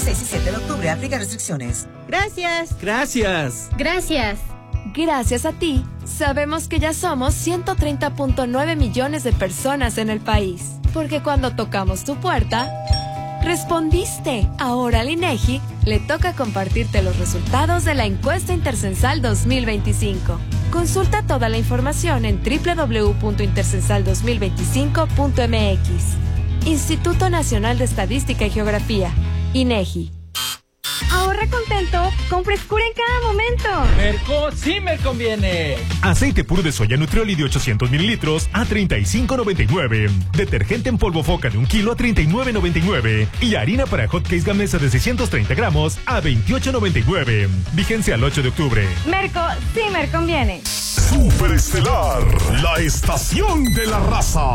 6 y 7 de octubre. Aplica restricciones. Gracias. Gracias. Gracias. Gracias a ti, sabemos que ya somos 130.9 millones de personas en el país. Porque cuando tocamos tu puerta, respondiste. Ahora al INEGI le toca compartirte los resultados de la encuesta Intercensal 2025. Consulta toda la información en www.intercensal2025.mx. Instituto Nacional de Estadística y Geografía, INEGI. Ahorra contento con frescura en cada momento. Merco sí me conviene. Aceite puro de soya Nutrioli de 800 mililitros a $35.99. Detergente en polvo Foca de 1 kilo a $39.99. Y harina para hotcakes Gamesa de 630 gramos a $28.99. Vigencia al 8 de octubre. Merco sí me conviene. Superestelar, la estación de la raza.